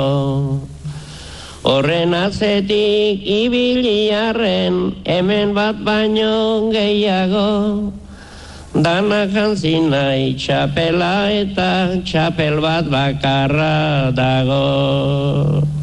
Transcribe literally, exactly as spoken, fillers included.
Horren atzetik ibiliarren hemen bat baino gehiago, danak jantzi nahi txapela eta txapel bat bakarra dago.